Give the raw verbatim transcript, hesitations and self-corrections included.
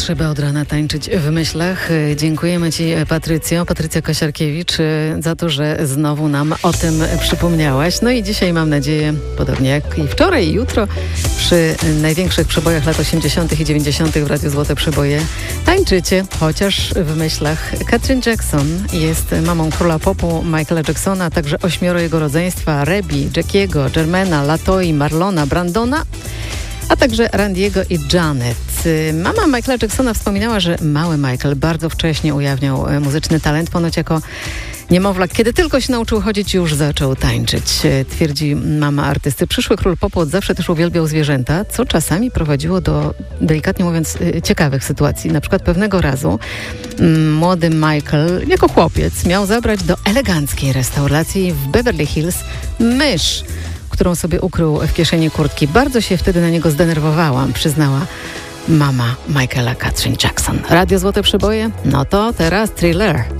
potrzebę od rana tańczyć w myślach. Dziękujemy Ci, Patrycjo, Patrycja Kosiarkiewicz, za to, że znowu nam o tym przypomniałaś. No i dzisiaj mam nadzieję, podobnie jak i wczoraj i jutro, przy największych przebojach lat osiemdziesiątych i dziewięćdziesiątych w Radiu Złote Przeboje tańczycie, chociaż w myślach. Katrin Jackson jest mamą króla popu Michaela Jacksona, a także ośmioro jego rodzeństwa, Rebi, Jackiego, Jermaina, Latoi, Marlona, Brandona, a także Randiego i Janet. Mama Michaela Jacksona wspominała, że mały Michael bardzo wcześnie ujawniał muzyczny talent, ponoć jako niemowlak. Kiedy tylko się nauczył chodzić, już zaczął tańczyć, twierdzi mama artysty. Przyszły król popu od zawsze też uwielbiał zwierzęta, co czasami prowadziło do, delikatnie mówiąc, ciekawych sytuacji. Na przykład pewnego razu młody Michael, jako chłopiec, miał zabrać do eleganckiej restauracji w Beverly Hills mysz, którą sobie ukrył w kieszeni kurtki. Bardzo się wtedy na niego zdenerwowałam, przyznała mama Michaela, Katrin Jackson. Radio Złote Przeboje? No to teraz Thriller.